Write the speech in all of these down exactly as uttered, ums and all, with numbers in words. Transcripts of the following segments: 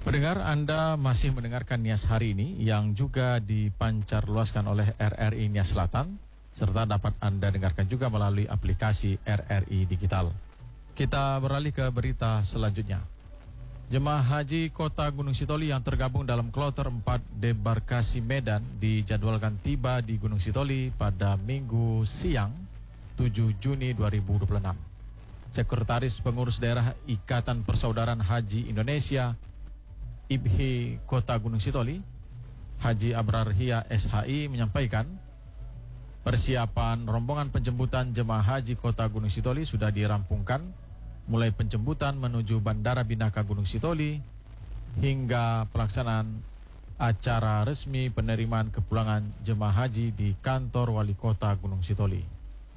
Pendengar, Anda masih mendengarkan Nias hari ini yang juga dipancarluaskan oleh R R I Nias Selatan, serta dapat Anda dengarkan juga melalui aplikasi R R I Digital. Kita beralih ke berita selanjutnya. Jemaah Haji Kota Gunung Sitoli yang tergabung dalam kloter empat debarkasi Medan dijadwalkan tiba di Gunung Sitoli pada Minggu siang tujuh Juni dua ribu dua puluh enam. Sekretaris Pengurus Daerah Ikatan Persaudaraan Haji Indonesia I B H I Kota Gunung Sitoli, Haji Abrar Hia S H I menyampaikan persiapan rombongan penjemputan jemaah haji Kota Gunung Sitoli sudah dirampungkan, mulai penjemputan menuju Bandara Binaka Gunung Sitoli hingga pelaksanaan acara resmi penerimaan kepulangan jemaah haji di kantor Wali Kota Gunung Sitoli.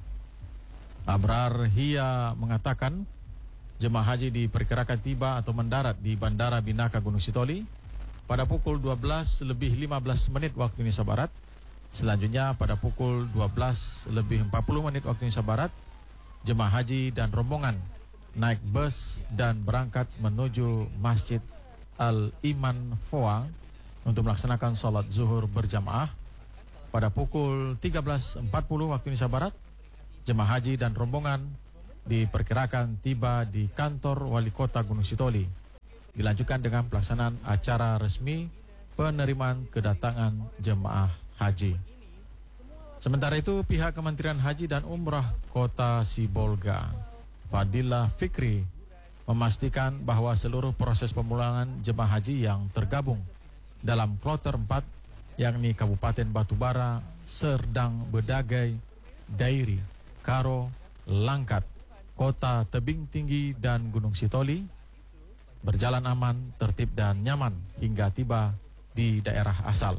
Abrar Hia mengatakan jemaah haji diperkirakan tiba atau mendarat di Bandara Binaka Gunung Sitoli pada pukul dua belas lebih lima belas menit waktu Indonesia Barat. Selanjutnya pada pukul dua belas lebih empat puluh menit waktu Indonesia Barat, jemaah haji dan rombongan naik bus dan berangkat menuju Masjid Al-Iman Foa untuk melaksanakan sholat zuhur berjamaah. Pada pukul tiga belas empat puluh waktu Indonesia Barat, jemaah haji dan rombongan diperkirakan tiba di kantor Wali Kota Gunung Sitoli. Dilanjutkan dengan pelaksanaan acara resmi penerimaan kedatangan jemaah haji. Sementara itu, pihak Kementerian Haji dan Umrah Kota Sibolga, Fadilah Fikri, memastikan bahwa seluruh proses pemulangan jemaah haji yang tergabung dalam kloter empat, yakni Kabupaten Batubara, Serdang Bedagai, Dairi, Karo, Langkat, Kota Tebing Tinggi dan Gunung Sitoli berjalan aman, tertib dan nyaman hingga tiba di daerah asal.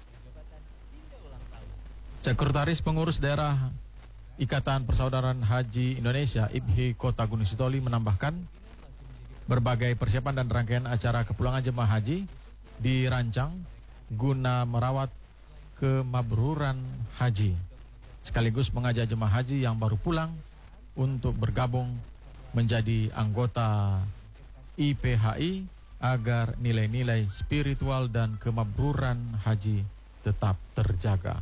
Sekretaris Pengurus Daerah Ikatan Persaudaraan Haji Indonesia I B H I Kota Gunung Sitoli menambahkan berbagai persiapan dan rangkaian acara kepulangan jemaah haji dirancang guna merawat kemabruran haji, sekaligus mengajak jemaah haji yang baru pulang untuk bergabung menjadi anggota I P H I agar nilai-nilai spiritual dan kemabruran haji tetap terjaga.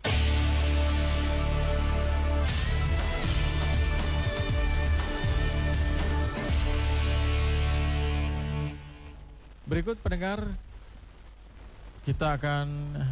Berikut pendengar, kita akan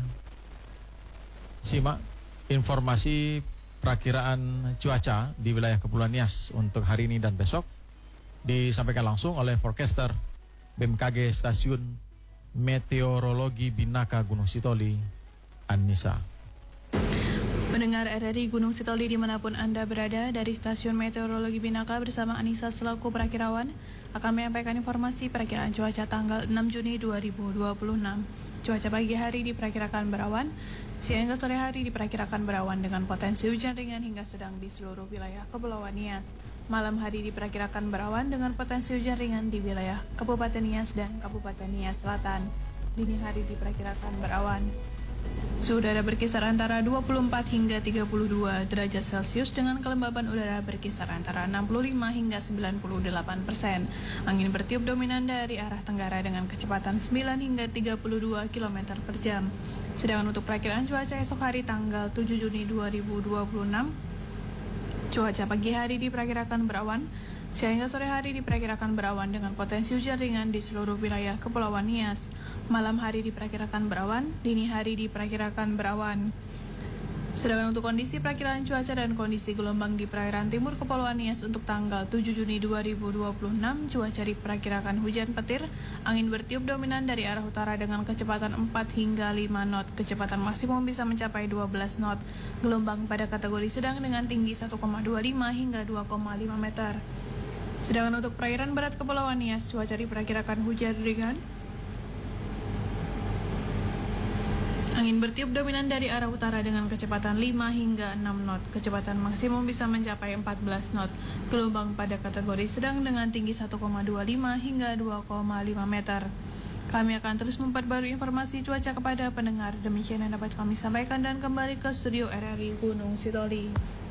simak informasi perakiraan cuaca di wilayah Kepulauan Nias untuk hari ini dan besok, disampaikan langsung oleh forecaster B M K G Stasiun Meteorologi Binaka Gunung Sitoli, Anissa. Pendengar R R I Gunung Sitoli dimanapun Anda berada, dari Stasiun Meteorologi Binaka bersama Anissa selaku perakirawan akan menyampaikan informasi perakiraan cuaca tanggal enam Juni dua ribu dua puluh enam. Cuaca pagi hari diperkirakan berawan, siang hingga sore hari diperkirakan berawan dengan potensi hujan ringan hingga sedang di seluruh wilayah Kepulauan Nias. Malam hari diperkirakan berawan dengan potensi hujan ringan di wilayah Kabupaten Nias dan Kabupaten Nias Selatan. Dini hari diperkirakan berawan. Suhu udara berkisar antara dua puluh empat hingga tiga puluh dua derajat Celcius dengan kelembaban udara berkisar antara enam puluh lima hingga sembilan puluh delapan persen. Angin bertiup dominan dari arah tenggara dengan kecepatan sembilan hingga tiga puluh dua kilometer per jam. Sedangkan untuk perakiraan cuaca esok hari tanggal tujuh Juni dua ribu dua puluh enam, cuaca pagi hari diperkirakan berawan, siang hingga sore hari diperkirakan berawan dengan potensi hujan ringan di seluruh wilayah Kepulauan Nias. Malam hari diperkirakan berawan, dini hari diperkirakan berawan. Sedangkan untuk kondisi perakiraan cuaca dan kondisi gelombang di perairan timur Kepulauan Nias untuk tanggal tujuh Juni dua ribu dua puluh enam, cuaca diperkirakan hujan petir, angin bertiup dominan dari arah utara dengan kecepatan empat hingga lima knot, kecepatan maksimum bisa mencapai dua belas knot, gelombang pada kategori sedang dengan tinggi satu koma dua lima hingga dua koma lima meter. Sedangkan untuk perairan barat Kepulauan Nias, cuaca diperkirakan hujan ringan, angin bertiup dominan dari arah utara dengan kecepatan lima hingga enam knot, kecepatan maksimum bisa mencapai empat belas knot, gelombang pada kategori sedang dengan tinggi satu koma dua lima hingga dua koma lima meter. Kami akan terus memperbarui informasi cuaca kepada pendengar. Demikian yang dapat kami sampaikan dan kembali ke studio R R I Gunung Sitoli.